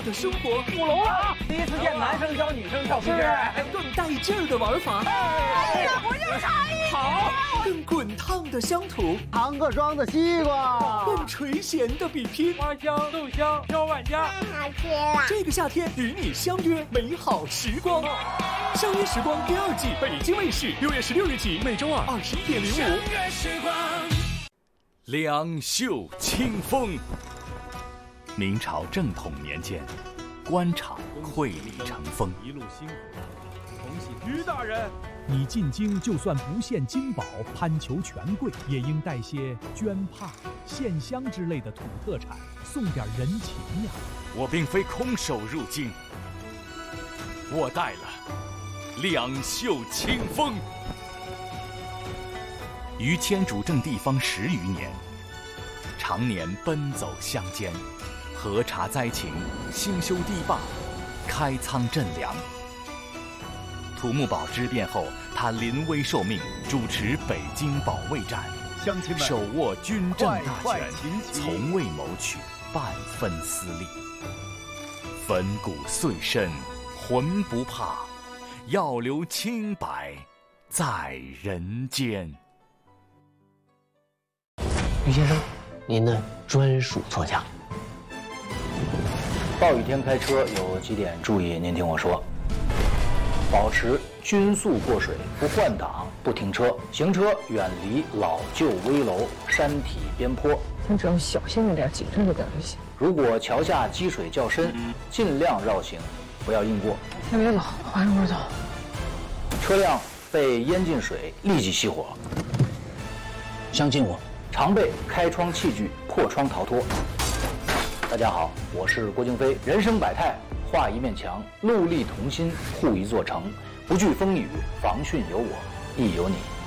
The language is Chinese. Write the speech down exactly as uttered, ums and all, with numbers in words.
的生活， 舞龙啊！第一次见男生教女生跳皮筋， 更带劲儿的玩法。 哎呀，我就差一好，更滚烫的乡土， 唐各庄的西瓜， 更垂涎的比拼。 花香、豆香、挑万家， 太好吃了！ 这个夏天与你相约美好时光。相约时光第二季，北京卫视六月十六日起，每周二二十一点零五。相约时光， 两袖清风。明朝正统年间，官场溃里成风。 一路辛苦， 恭喜于大人。 你进京就算不献金宝，攀求权贵，也应带些绢帕、线香之类的土特产，送点人情呀。 我并非空手入京，我带了两袖清风。于谦主政地方十余年，常年奔走乡间，核查灾情，兴修堤坝，开仓赈粮。土木堡之变后，他临危受命，主持北京保卫战， 乡亲们手握军政大权， 秦旗从未谋取半分私利。粉骨碎身，浑不怕，要留清白在人间。 于先生，您的专属座驾。 暴雨天开车有几点注意，您听我说。保持均速过水，不换挡，不停车，行车远离老旧危楼、山体边坡。 咱只要小心一点，谨慎一点就行。 如果桥下积水较深，尽量绕行，不要硬过。 天别老，往一会儿走。 车辆被淹进水，立即熄火。相信我，常备开窗器具，破窗逃脱。大家好，我是郭京飞。人生百态，画一面墙，戮力同心，护一座城。不惧风雨，防汛有我，亦有你。